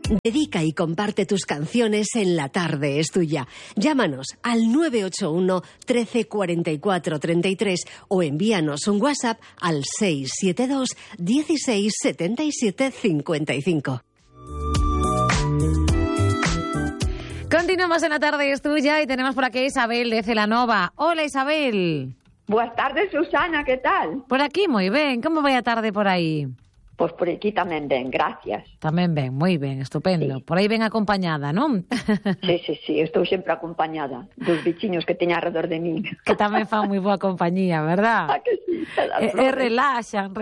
Dedica y comparte tus canciones en La Tarde es Tuya. Llámanos al 981 13 44 33 o envíanos un WhatsApp al 672 16 77 55. Continuamos en La Tarde es Tuya y tenemos por aquí a Isabel de Celanova. Hola, Isabel. Buenas tardes, Susana, ¿qué tal? Por aquí moi ben, como vai a tarde por aí? Pois por aquí tamén ben, gracias. Tamén ben, moi ben, estupendo. Sí. Por aí ben acompañada, non? Sí, estou sempre acompañada dos bichiños que teño alrededor de min. Que tamén fan moi boa compañía, verdad? Ah, que sí, E relaxan.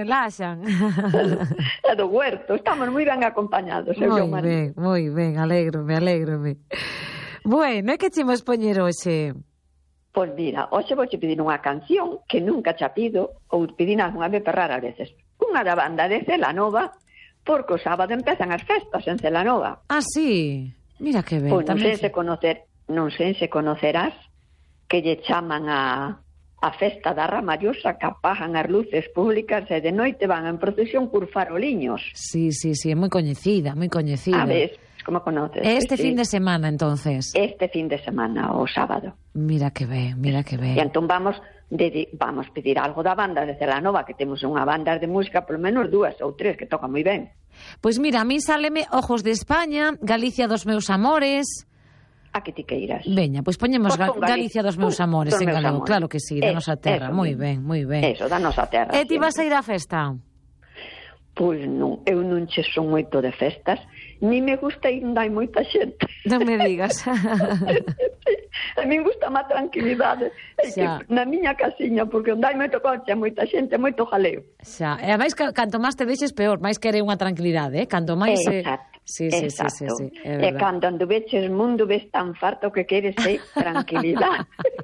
É do huerto, estamos moi ben acompañados. Moi ben, alégrome. Bueno, e que chemos poñer hoxe? Pois mira, hoxe vou pedir unha canción que nunca cha pido, ou pedina unha vez rara veces. Unha da banda de Celanova, porque o sábado empezan as festas en Celanova. Ah, sí? Mira que ben. Pois non sei se conocerás que lle chaman a festa da Ramallosa, que apagan as luces públicas e de noite van en procesión cur faroliños. Sí, é moi coñecida. A ver, como conoces? Este fin de semana, entonces. Este fin de semana, o sábado. Mira que ben. E entón vamos pedir algo da banda de Celanova, que temos unha banda de música, polo menos 2 ou 3, que tocan moi ben. Pois mira, a mí sáleme Ojos de España, Galicia dos meus amores. A que ti queiras. Veña, pois poñemos Galicia dos meus amores en galego, claro que sí, da nosa terra, moi ben. Eso, da nosa terra. E ti vas a ir á festa? Pois non, eu non che son moito de festas, ni me gusta ir onde hai moita xente. Non me digas. A mí gusta má tranquilidade. Xa. Na miña casiña, porque onde hai moito coche, moita xente, moito jaleo. Xa, e ademais, canto máis te deixes, peor, máis quere unha tranquilidade, canto máis... Exacto. Sí, E cando anduveches mundo ves tan farto que queres ser tranquilidade.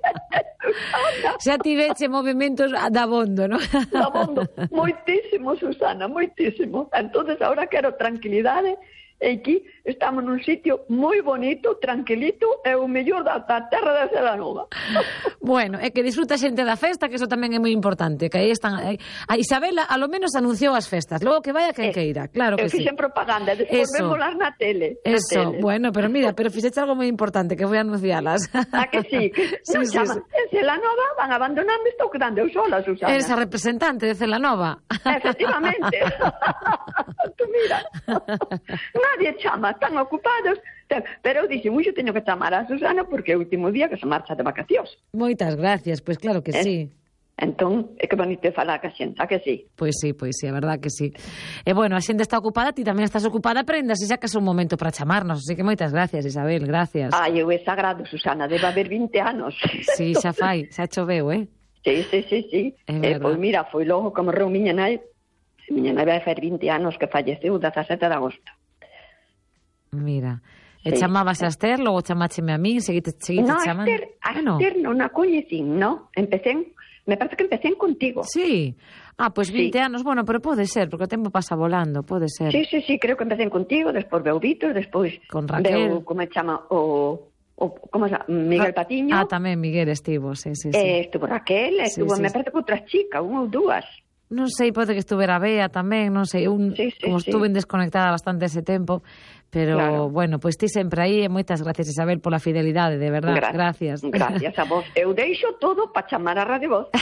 Xa tiveche movimentos dabondo, non? Dabondo, moitísimo, Susana, moitísimo. Entonces ahora quero tranquilidade. E aquí estamos nun sitio moi bonito, tranquilito, e o mellor da terra de Celanova. Bueno, é que disfruta xente da festa, que eso tamén é moi importante, que aí están... A Isabela, a lo menos, anunciou as festas, logo que vaya quen queira, claro que sí. Eu fixen propaganda, despois ven volar na tele. Eso, bueno, pero mira, fixeche algo moi importante, que vou anuncialas. Ah, que sí? Sí. En Celanova van abandonando, estou quedando eu sola, Susana. Eres a representante de Celanova. Efectivamente. Tú mira... Nadie chama, están ocupados, pero eu dixen, muxo teño que chamar a Susana porque é o último día que se marcha de vacacións. Moitas gracias, pois claro que sí. Entón, é que bonito falar ca xente, a que sí? Pois sí, a verdad que sí. E bueno, a xente está ocupada, ti tamén estás ocupada, prendas, e xa que é un momento para chamarnos, así que moitas gracias, Isabel, gracias. Ai, eu é sagrado, Susana, debe haber 20 anos. Sí, xa choveu, Sí. Pois mira, foi logo como reu miña nai vai a fer 20 anos que falleceu, 17 de agosto. Mira, e chamabas a Esther, logo chamácheme a min, seguite chamando. No, Esther non a coñecín, no. Me parece que empecé contigo. Sí. Ah, pois 20 anos, bueno, pero pode ser, porque o tempo pasa volando, pode ser. Sí, creo que empecé contigo, despois veu Vítor, despois con Raquel. Veu, como chama, como se chama, Miguel Patiño. Ah, tamén Miguel estivo, sí. Estuvo Raquel, me parece que outra chica, unha ou dúas. Non sei, pode que estuvera Bea tamén, non sei, como estuve desconectada bastante ese tempo, pero claro. Bueno, pois ti sempre aí, e moitas gracias, Isabel, pola fidelidade, de verdad, gracias. Gracias a vos, eu deixo todo para chamar a Radio Voz.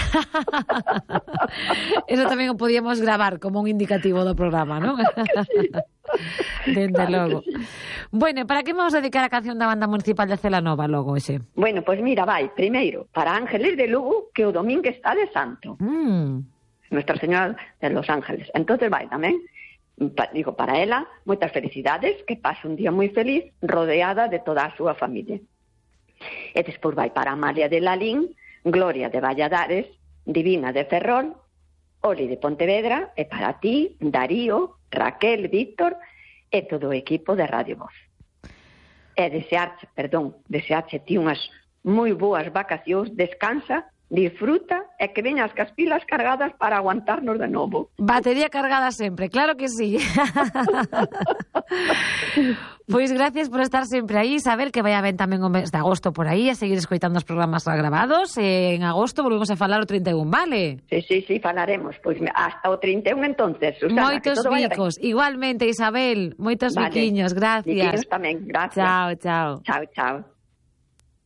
Eso tamén o podíamos gravar como un indicativo do programa, non? Dende logo. Sí. Bueno, para que vamos a dedicar a canción da Banda Municipal de Celanova logo ese? Bueno, pois mira, vai, primeiro, para Ángeles de Lugo, que o domingo está de santo. Nuestra Señora de los Ángeles. Entonces vai tamén, digo, para ela, moitas felicidades, que pase un día moi feliz, rodeada de toda a súa familia. E despois vai para Amalia de Lalín, Gloria de Valladares, Divina de Ferrol, Oli de Pontevedra, e para ti, Darío, Raquel, Víctor, e todo o equipo de Radio Voz. E desearche ti unhas moi boas vacacións, descansa, disfruta e que veñas cas pilas cargadas para aguantarnos de novo. Batería cargada sempre, claro que sí. Pois gracias por estar sempre aí, Isabel, que vai a ben tamén o mes de agosto por aí, a seguir escoitando os programas grabados. En agosto volvemos a falar o 31, vale? Sí, falaremos. Pois hasta o 31 entonces, Susana. Moitos bicos. Igualmente, Isabel, moitos biquiños, gracias. Biquiños tamén, gracias. Chao. Chao.